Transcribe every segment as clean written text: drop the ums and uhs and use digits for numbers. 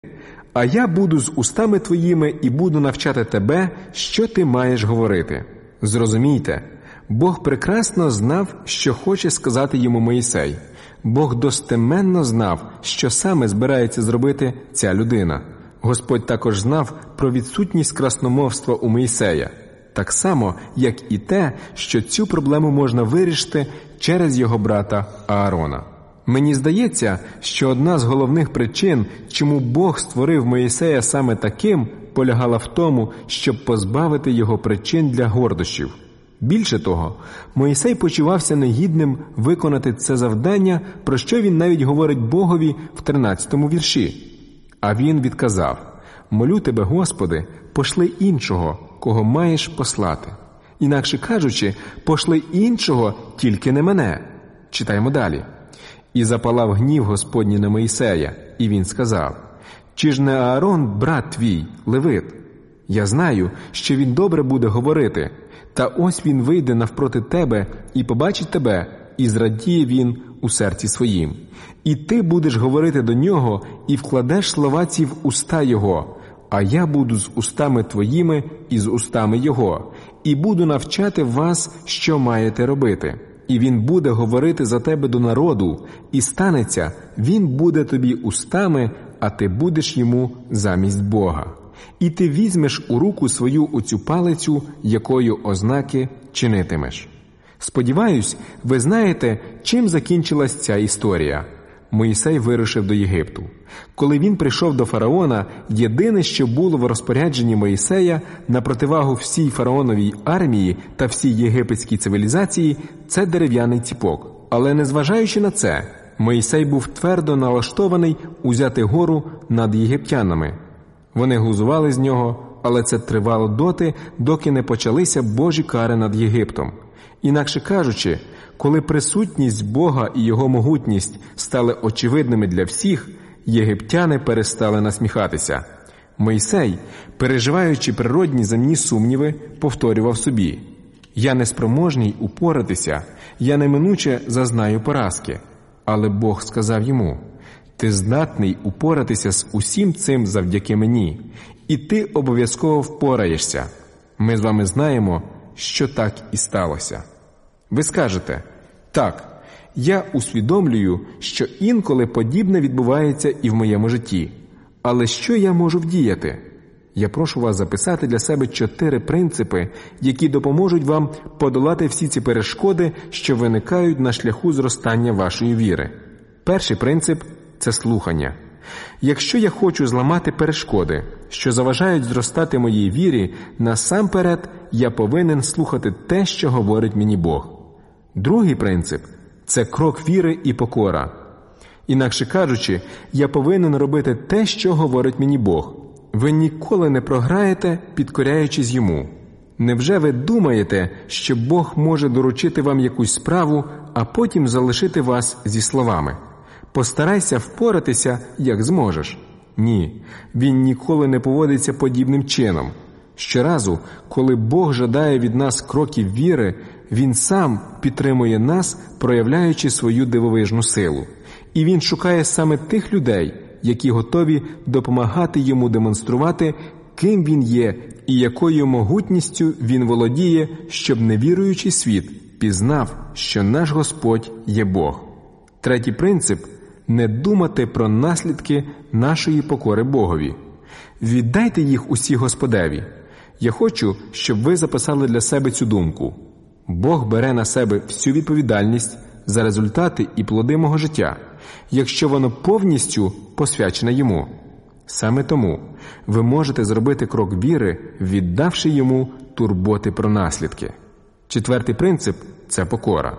а я буду з устами твоїми і буду навчати тебе, що ти маєш говорити». Зрозумійте, Бог прекрасно знав, що хоче сказати йому Мойсей. Бог достеменно знав, що саме збирається зробити ця людина. Господь також знав про відсутність красномовства у Мойсея, так само, як і те, що цю проблему можна вирішити через його брата Аарона. Мені здається, що одна з головних причин, чому Бог створив Мойсея саме таким, полягала в тому, щоб позбавити його причин для гордощів. Більше того, Мойсей почувався негідним виконати це завдання, про що він навіть говорить Богові в 13-му вірші. А він відказав: «Молю тебе, Господи, пошли іншого, кого маєш послати. Інакше кажучи, пошли іншого, тільки не мене». Читаємо далі. «І запалав гнів Господній на Мойсея, і він сказав: чи ж не Аарон, брат твій, левит? Я знаю, що він добре буде говорити, та ось він вийде навпроти тебе і побачить тебе, і зрадіє він у серці своїм. І ти будеш говорити до нього, і вкладеш слова ці в уста його, а я буду з устами твоїми і з устами його, і буду навчати вас, що маєте робити. І він буде говорити за тебе до народу, і станеться, він буде тобі устами, а ти будеш йому замість Бога. І ти візьмеш у руку свою оцю палицю, якою ознаки чинитимеш». Сподіваюсь, ви знаєте, чим закінчилась ця історія. Мойсей вирушив до Єгипту. Коли він прийшов до фараона, єдине, що було в розпорядженні Мойсея на противагу всій фараоновій армії та всій єгипетській цивілізації – це дерев'яний ціпок. Але незважаючи на це, Мойсей був твердо налаштований узяти гору над єгиптянами. Вони глузували з нього, але це тривало доти, доки не почалися Божі кари над Єгиптом. Інакше кажучи, коли присутність Бога і Його могутність стали очевидними для всіх, єгиптяни перестали насміхатися. Мойсей, переживаючи природні земні сумніви, повторював собі: «Я неспроможний упоратися, я неминуче зазнаю поразки». Але Бог сказав йому: «Ти здатний упоратися з усім цим завдяки мені, і ти обов'язково впораєшся». Ми з вами знаємо, що так і сталося. Ви скажете: «Так, я усвідомлюю, що інколи подібне відбувається і в моєму житті. Але що я можу вдіяти?» Я прошу вас записати для себе 4 принципи, які допоможуть вам подолати всі ці перешкоди, що виникають на шляху зростання вашої віри. Перший принцип – це слухання. Якщо я хочу зламати перешкоди, що заважають зростати моїй вірі, насамперед я повинен слухати те, що говорить мені Бог. Другий принцип – це крок віри і покора. Інакше кажучи, я повинен робити те, що говорить мені Бог. Ви ніколи не програєте, підкоряючись йому. Невже ви думаєте, що Бог може доручити вам якусь справу, а потім залишити вас зі словами: «Постарайся впоратися, як зможеш»? Ні, він ніколи не поводиться подібним чином. Щоразу, коли Бог жадає від нас кроків віри, Він сам підтримує нас, проявляючи свою дивовижну силу. І Він шукає саме тих людей, які готові допомагати йому демонструвати, ким він є і якою могутністю він володіє, щоб невіруючий світ пізнав, що наш Господь є Бог. Третій принцип – не думати про наслідки нашої покори Богові. Віддайте їх усі Господеві. Я хочу, щоб ви записали для себе цю думку. Бог бере на себе всю відповідальність за результати і плоди мого життя, якщо воно повністю посвячене Йому. Саме тому ви можете зробити крок віри, віддавши Йому турботи про наслідки. Четвертий принцип – це покора.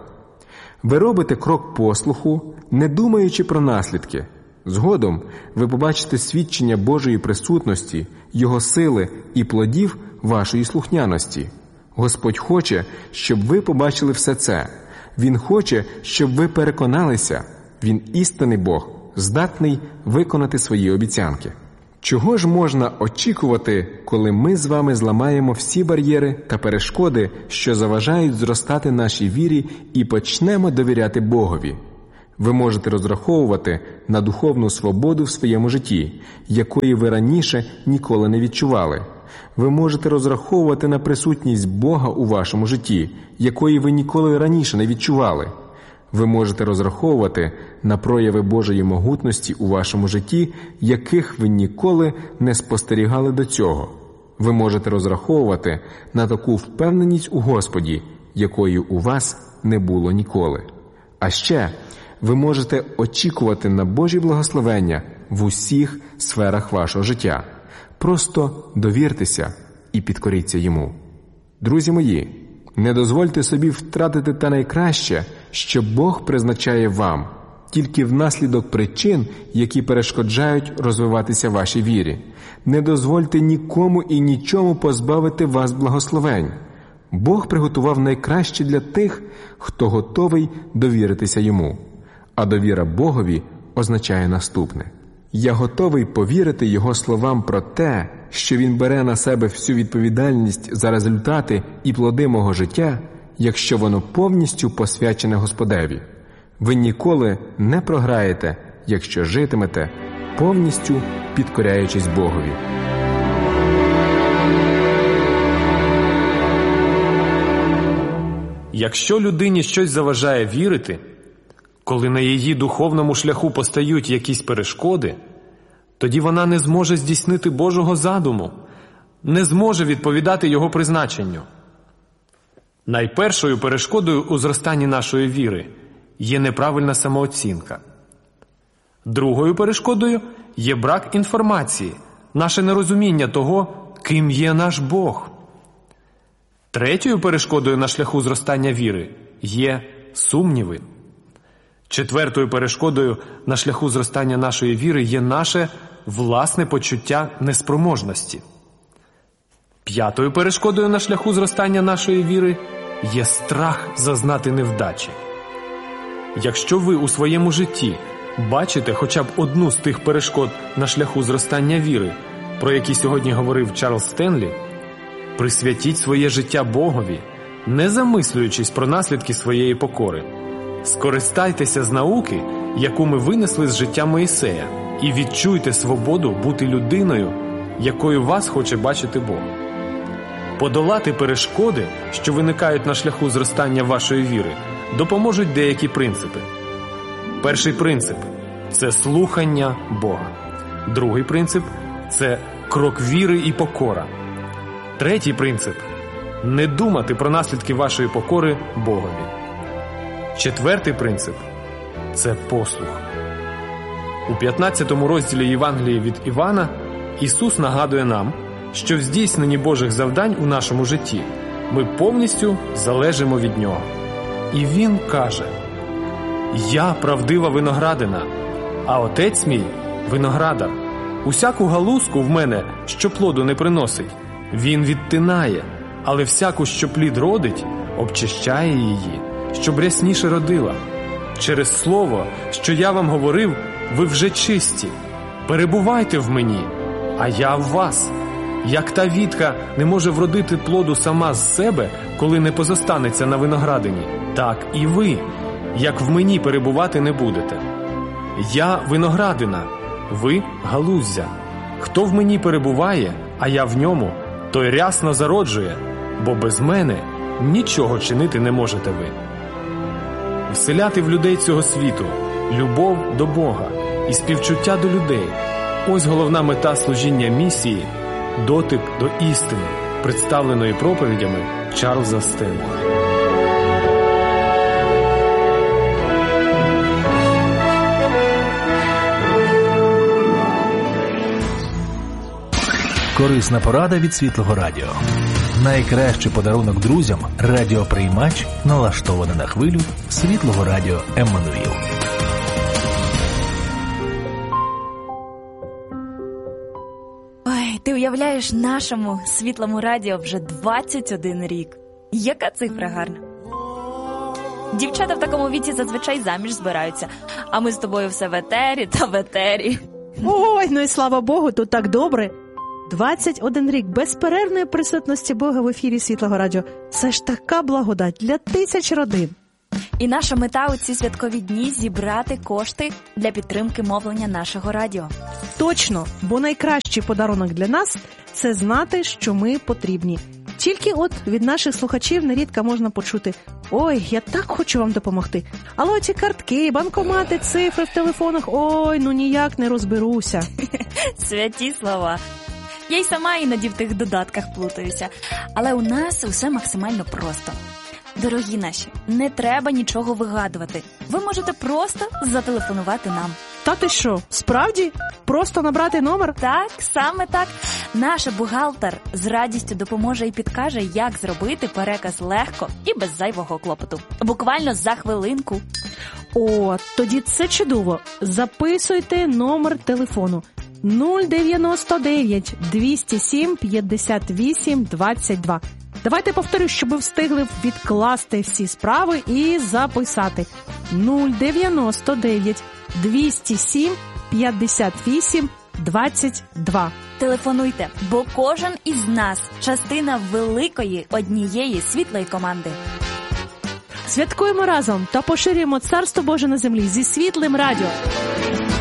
Ви робите крок послуху, не думаючи про наслідки. Згодом ви побачите свідчення Божої присутності, Його сили і плодів вашої слухняності. Господь хоче, щоб ви побачили все це. Він хоче, щоб ви переконалися. Він істинний Бог, здатний виконати свої обіцянки. Чого ж можна очікувати, коли ми з вами зламаємо всі бар'єри та перешкоди, що заважають зростати нашій вірі, і почнемо довіряти Богові? Ви можете розраховувати на духовну свободу в своєму житті, якої ви раніше ніколи не відчували. Ви можете розраховувати на присутність Бога у вашому житті, якої ви ніколи раніше не відчували. Ви можете розраховувати на прояви Божої могутності у вашому житті, яких ви ніколи не спостерігали до цього. Ви можете розраховувати на таку впевненість у Господі, якої у вас не було ніколи. А ще ви можете очікувати на Божі благословення в усіх сферах вашого життя. Просто довіртеся і підкоріться Йому. Друзі мої, не дозвольте собі втратити те найкраще, що Бог призначає вам, тільки внаслідок причин, які перешкоджають розвиватися вашій вірі. Не дозвольте нікому і нічому позбавити вас благословень. Бог приготував найкраще для тих, хто готовий довіритися Йому. А довіра Богові означає наступне. Я готовий повірити Його словам про те, що Він бере на себе всю відповідальність за результати і плоди мого життя, якщо воно повністю посвячене Господеві. Ви ніколи не програєте, якщо житимете, повністю підкоряючись Богові. Якщо людині щось заважає вірити, коли на її духовному шляху постають якісь перешкоди, тоді вона не зможе здійснити Божого задуму, не зможе відповідати Його призначенню. Найпершою перешкодою у зростанні нашої віри є неправильна самооцінка. Другою перешкодою є брак інформації, наше нерозуміння того, ким є наш Бог. Третьою перешкодою на шляху зростання віри є сумніви. Четвертою перешкодою на шляху зростання нашої віри є наше власне почуття неспроможності. П'ятою перешкодою на шляху зростання нашої віри є страх зазнати невдачі. Якщо ви у своєму житті бачите хоча б одну з тих перешкод на шляху зростання віри, про які сьогодні говорив Чарльз Стенлі, присвятіть своє життя Богові, не замислюючись про наслідки своєї покори. Скористайтеся з науки, яку ми винесли з життя Моїсея, і відчуйте свободу бути людиною, якою вас хоче бачити Бог. Подолати перешкоди, що виникають на шляху зростання вашої віри, допоможуть деякі принципи. Перший принцип – це слухання Бога. Другий принцип – це крок віри і покора. Третій принцип – не думати про наслідки вашої покори Богові. Четвертий принцип – це послух. У 15 розділі Євангелії від Івана Ісус нагадує нам, що в здійсненні Божих завдань у нашому житті ми повністю залежимо від Нього. І Він каже: «Я правдива виноградина, а Отець мій – виноградар. Усяку галузку в мене, що плоду не приносить, Він відтинає, але всяку, що плід родить, обчищає її, щоб рясніше родила. Через слово, що я вам говорив, ви вже чисті. Перебувайте в мені, а я в вас. Як та вітка не може вродити плоду сама з себе, коли не позостанеться на виноградині, так і ви, як в мені перебувати не будете. Я виноградина, ви галуздя. Хто в мені перебуває, а я в ньому, той рясно зароджує, бо без мене нічого чинити не можете ви». Вселяти в людей цього світу любов до Бога і співчуття до людей – ось головна мета служіння місії – дотик до істини, представленої проповідями Чарльза Стенлі. Корисна порада від Світлого Радіо. Найкращий подарунок друзям – радіоприймач, налаштований на хвилю Світлого Радіо Еммануїл. Ой, ти уявляєш, нашому Світлому Радіо вже 21 рік. Яка цифра гарна. Дівчата в такому віці зазвичай заміж збираються, а ми з тобою все в етері та в етері. Ой, ну і слава Богу, тут так добре. 21 рік безперервної присутності Бога в ефірі Світлого Радіо. Це ж така благодать для тисяч родин. І наша мета у ці святкові дні – зібрати кошти для підтримки мовлення нашого радіо. Точно, бо найкращий подарунок для нас – це знати, що ми потрібні. Тільки от від наших слухачів нерідко можна почути: «Ой, я так хочу вам допомогти. Але оці картки, банкомати, цифри в телефонах, ой, ну ніяк не розберуся». Святі слова. Я й сама іноді в тих додатках плутаюся. Але у нас усе максимально просто. Дорогі наші, не треба нічого вигадувати. Ви можете просто зателефонувати нам. Та ти що, справді? Просто набрати номер? Так, саме так. Наша бухгалтер з радістю допоможе і підкаже, як зробити переказ легко і без зайвого клопоту. Буквально за хвилинку. О, тоді це чудово. Записуйте номер телефону 099 207 58 22. Давайте повторю, щоб ви встигли відкласти всі справи і записати. 099 207 58 22. Телефонуйте, бо кожен із нас – частина великої однієї світлої команди. Святкуємо разом та поширюємо Царство Боже на землі зі Світлим радіо.